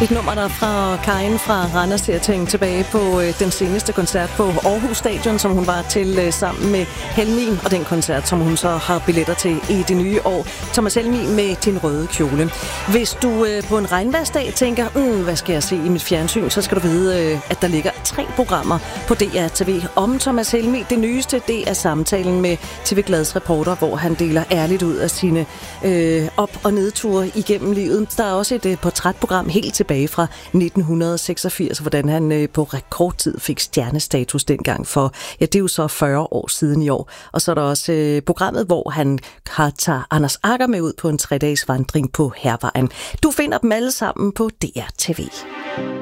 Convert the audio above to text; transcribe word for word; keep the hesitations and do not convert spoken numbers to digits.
Et nummer, der fra Karin fra Randers til at tænke tilbage på øh, den seneste koncert på Aarhus Stadion, som hun var til øh, sammen med Helmin, og den koncert, som hun så har billetter til i det nye år. Thomas Helmin med Din røde kjole. Hvis du øh, på en regnværsdag tænker, mm, hvad skal jeg se i mit fjernsyn, så skal du vide, øh, at der ligger tre programmer på D R T V om Thomas Helmin. Det nyeste, det er samtalen med T V Glads reporter, hvor han deler ærligt ud af sine øh, op- og nedture igennem livet. Der er også et øh, portrætprogram helt tilbage fra nitten seksogfirs, hvordan han øh, på rekordtid fik stjernestatus dengang for, ja, det er jo så fyrre år siden i år. Og så er der også øh, programmet, hvor han har tager Anders Agger med ud på en tre-dages vandring på Hærvejen. Du finder dem alle sammen på D R T V.